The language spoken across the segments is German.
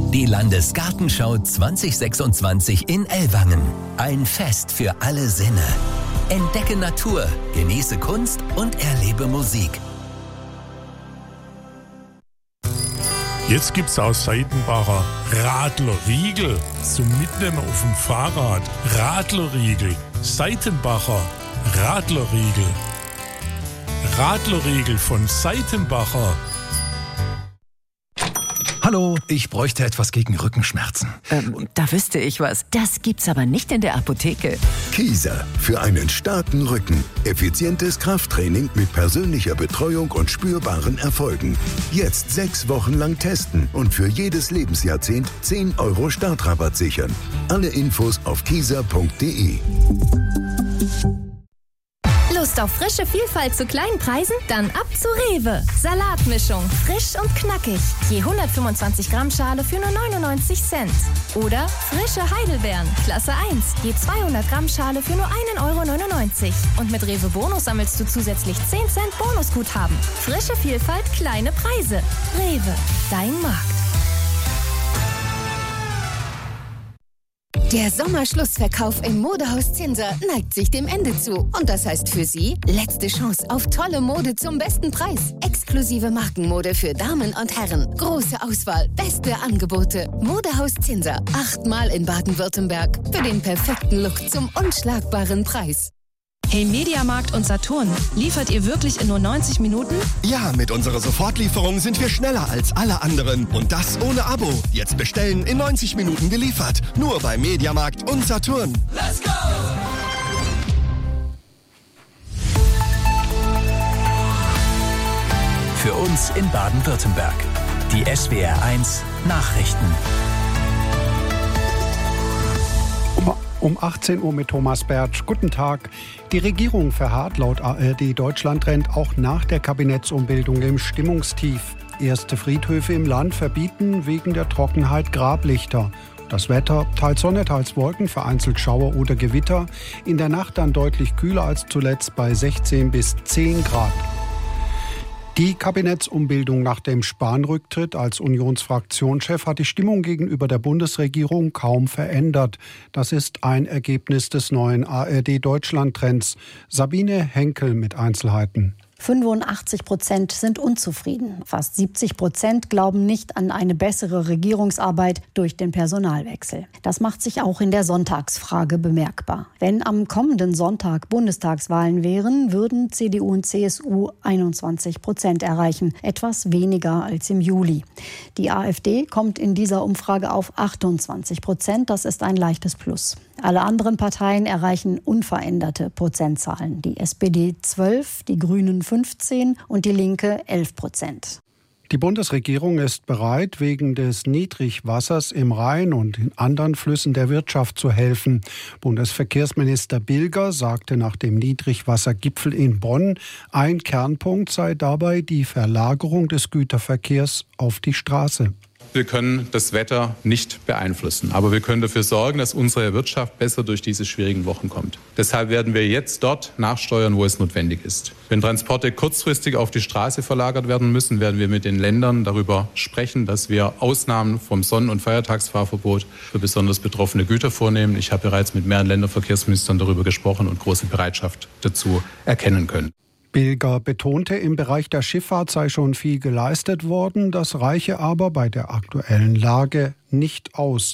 Die Landesgartenschau 2026 in Ellwangen. Ein Fest für alle Sinne. Entdecke Natur, genieße Kunst und erlebe Musik. Jetzt gibt's aus Seitenbacher Radlerriegel zum Mitnehmen auf dem Fahrrad. Radlerriegel, Seitenbacher Radlerriegel. Radlerriegel von Seitenbacher. Hallo, ich bräuchte etwas gegen Rückenschmerzen. Da wüsste ich was. Das gibt's aber nicht in der Apotheke. Kieser für einen starken Rücken. Effizientes Krafttraining mit persönlicher Betreuung und spürbaren Erfolgen. Jetzt 6 Wochen lang testen und für jedes Lebensjahrzehnt 10 € Startrabatt sichern. Alle Infos auf kieser.de. Lust auf frische Vielfalt zu kleinen Preisen? Dann ab zu Rewe. Salatmischung, frisch und knackig. Je 125 Gramm Schale für nur 99 Cent. Oder frische Heidelbeeren, Klasse 1. Je 200 Gramm Schale für nur 1,99 €. Und mit Rewe Bonus sammelst du zusätzlich 10 Cent Bonusguthaben. Frische Vielfalt, kleine Preise. Rewe, dein Markt. Der Sommerschlussverkauf im Modehaus Zinser neigt sich dem Ende zu. Und das heißt für Sie, letzte Chance auf tolle Mode zum besten Preis. Exklusive Markenmode für Damen und Herren. Große Auswahl, beste Angebote. Modehaus Zinser, 8-mal in Baden-Württemberg. Für den perfekten Look zum unschlagbaren Preis. Hey Mediamarkt und Saturn, liefert ihr wirklich in nur 90 Minuten? Ja, mit unserer Sofortlieferung sind wir schneller als alle anderen. Und das ohne Abo. Jetzt bestellen, in 90 Minuten geliefert. Nur bei Mediamarkt und Saturn. Let's go! Für uns in Baden-Württemberg. Die SWR1 Nachrichten. Um 18 Uhr mit Thomas Bertsch. Guten Tag. Die Regierung verharrt laut ARD Deutschland-Trend auch nach der Kabinettsumbildung im Stimmungstief. Erste Friedhöfe im Land verbieten wegen der Trockenheit Grablichter. Das Wetter, teils Sonne, teils Wolken, vereinzelt Schauer oder Gewitter. In der Nacht dann deutlich kühler als zuletzt bei 16 bis 10 Grad. Die Kabinettsumbildung nach dem Spahn-Rücktritt als Unionsfraktionschef hat die Stimmung gegenüber der Bundesregierung kaum verändert. Das ist ein Ergebnis des neuen ARD-Deutschland-Trends. Sabine Henkel mit Einzelheiten. 85% sind unzufrieden. Fast 70% glauben nicht an eine bessere Regierungsarbeit durch den Personalwechsel. Das macht sich auch in der Sonntagsfrage bemerkbar. Wenn am kommenden Sonntag Bundestagswahlen wären, würden CDU und CSU 21% erreichen, etwas weniger als im Juli. Die AfD kommt in dieser Umfrage auf 28%, das ist ein leichtes Plus. Alle anderen Parteien erreichen unveränderte Prozentzahlen. Die SPD 12, die Grünen 15 und die Linke 11%. Die Bundesregierung ist bereit, wegen des Niedrigwassers im Rhein und in anderen Flüssen der Wirtschaft zu helfen. Bundesverkehrsminister Bilger sagte nach dem Niedrigwassergipfel in Bonn, ein Kernpunkt sei dabei die Verlagerung des Güterverkehrs auf die Straße. Wir können das Wetter nicht beeinflussen, aber wir können dafür sorgen, dass unsere Wirtschaft besser durch diese schwierigen Wochen kommt. Deshalb werden wir jetzt dort nachsteuern, wo es notwendig ist. Wenn Transporte kurzfristig auf die Straße verlagert werden müssen, werden wir mit den Ländern darüber sprechen, dass wir Ausnahmen vom Sonn- und Feiertagsfahrverbot für besonders betroffene Güter vornehmen. Ich habe bereits mit mehreren Länderverkehrsministern darüber gesprochen und große Bereitschaft dazu erkennen können. Bilger betonte, im Bereich der Schifffahrt sei schon viel geleistet worden, das reiche aber bei der aktuellen Lage nicht aus.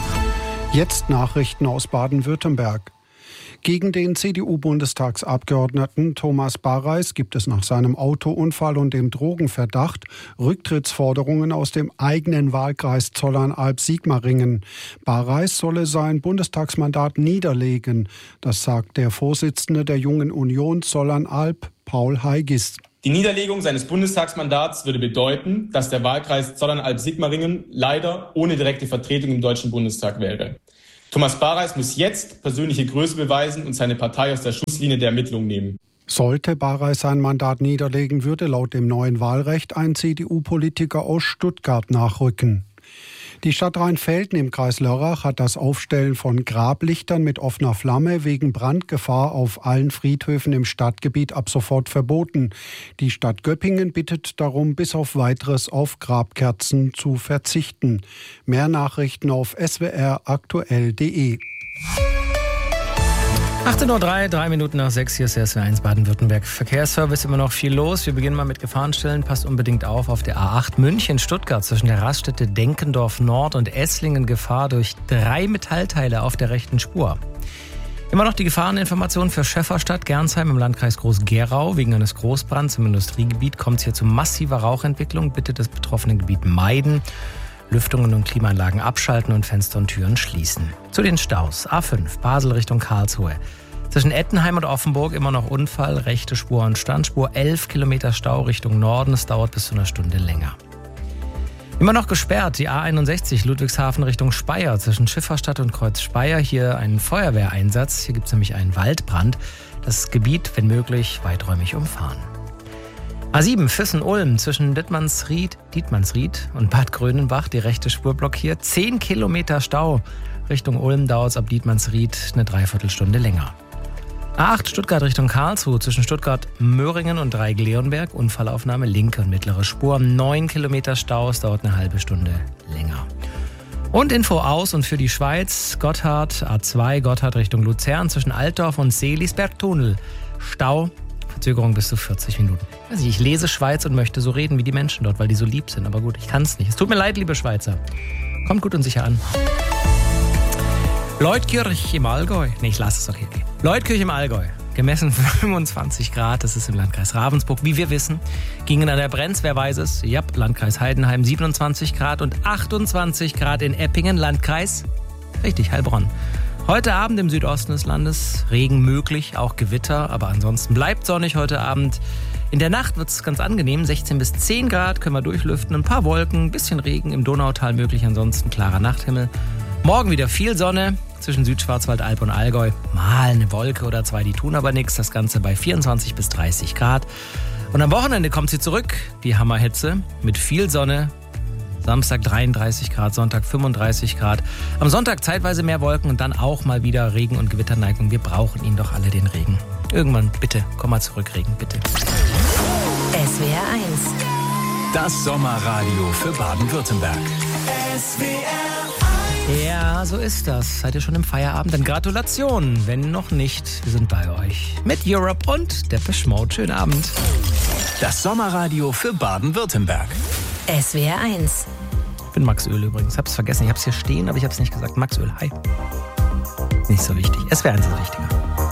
Jetzt Nachrichten aus Baden-Württemberg. Gegen den CDU-Bundestagsabgeordneten Thomas Bareis gibt es nach seinem Autounfall und dem Drogenverdacht Rücktrittsforderungen aus dem eigenen Wahlkreis Zollernalb-Sigmaringen. Bareis solle sein Bundestagsmandat niederlegen. Das sagt der Vorsitzende der Jungen Union Zollernalb, Paul Heigis. Die Niederlegung seines Bundestagsmandats würde bedeuten, dass der Wahlkreis Zollernalb-Sigmaringen leider ohne direkte Vertretung im Deutschen Bundestag wäre. Thomas Bareis muss jetzt persönliche Größe beweisen und seine Partei aus der Schusslinie der Ermittlung nehmen. Sollte Bareis sein Mandat niederlegen, würde laut dem neuen Wahlrecht ein CDU-Politiker aus Stuttgart nachrücken. Die Stadt Rheinfelden im Kreis Lörrach hat das Aufstellen von Grablichtern mit offener Flamme wegen Brandgefahr auf allen Friedhöfen im Stadtgebiet ab sofort verboten. Die Stadt Göppingen bittet darum, bis auf Weiteres auf Grabkerzen zu verzichten. Mehr Nachrichten auf swraktuell.de. 18:03 Uhr, 3 Minuten nach 6, hier ist der SW1 Baden-Württemberg. Verkehrsservice, immer noch viel los. Wir beginnen mal mit Gefahrenstellen. Passt unbedingt auf der A8 München-Stuttgart zwischen der Raststätte Denkendorf Nord und Esslingen Gefahr durch 3 Metallteile auf der rechten Spur. Immer noch die Gefahreninformation für Schäfferstadt, Gernsheim im Landkreis Groß-Gerau. Wegen eines Großbrands im Industriegebiet kommt es hier zu massiver Rauchentwicklung. Bitte das betroffene Gebiet meiden. Lüftungen und Klimaanlagen abschalten und Fenster und Türen schließen. Zu den Staus. A5 Basel Richtung Karlsruhe. Zwischen Ettenheim und Offenburg immer noch Unfall, rechte Spur und Standspur. 11 Kilometer Stau Richtung Norden. Es dauert bis zu einer Stunde länger. Immer noch gesperrt die A61 Ludwigshafen Richtung Speyer. Zwischen Schifferstadt und Kreuz Speyer hier ein Feuerwehreinsatz. Hier gibt es nämlich einen Waldbrand. Das Gebiet, wenn möglich, weiträumig umfahren. A7 Füssen-Ulm zwischen Dietmannsried und Bad Grönenbach, die rechte Spur blockiert. 10 Kilometer Stau. Richtung Ulm dauert es ab Dietmannsried eine Dreiviertelstunde länger. A8 Stuttgart Richtung Karlsruhe zwischen Stuttgart-Möhringen und Dreieck-Leonberg. Unfallaufnahme linke und mittlere Spur. 9 Kilometer Stau, es dauert eine halbe Stunde länger. Und Info aus und für die Schweiz. Gotthard, A2 Gotthard Richtung Luzern zwischen Altdorf und Seelisberg-Tunnel. Stau. Verzögerung bis zu 40 Minuten. Also ich lese Schweiz und möchte so reden wie die Menschen dort, weil die so lieb sind. Aber gut, ich kann es nicht. Es tut mir leid, liebe Schweizer. Kommt gut und sicher an. Leutkirch im Allgäu. Nee, ich lasse es, okay. Leutkirch im Allgäu. Gemessen 25 Grad, das ist im Landkreis Ravensburg. Wie wir wissen, gingen an der Brenz, wer weiß es. Ja, Landkreis Heidenheim 27 Grad und 28 Grad in Eppingen, Landkreis, richtig, Heilbronn. Heute Abend im Südosten des Landes Regen möglich, auch Gewitter, aber ansonsten bleibt sonnig heute Abend. In der Nacht wird es ganz angenehm, 16 bis 10 Grad können wir durchlüften, ein paar Wolken, ein bisschen Regen im Donautal möglich, ansonsten klarer Nachthimmel. Morgen wieder viel Sonne zwischen Südschwarzwald, Alb und Allgäu. Mal eine Wolke oder 2, die tun aber nichts, das Ganze bei 24 bis 30 Grad. Und am Wochenende kommt sie zurück, die Hammerhitze mit viel Sonne. Samstag 33 Grad, Sonntag 35 Grad. Am Sonntag zeitweise mehr Wolken und dann auch mal wieder Regen- und Gewitterneigung. Wir brauchen ihn doch alle, den Regen. Irgendwann, bitte, komm mal zurück, Regen, bitte. SWR 1. Das Sommerradio für Baden-Württemberg. Ja, so ist das. Seid ihr schon im Feierabend? Dann Gratulation. Wenn noch nicht, wir sind bei euch. Mit Europe und Depeche Mode. Schönen Abend. Das Sommerradio für Baden-Württemberg. SWR 1. Ich bin Max Öl übrigens. Hab's vergessen. Ich hab's hier stehen, aber ich hab's nicht gesagt. Max Öl, hi. Nicht so wichtig. SWR 1 ist wichtiger.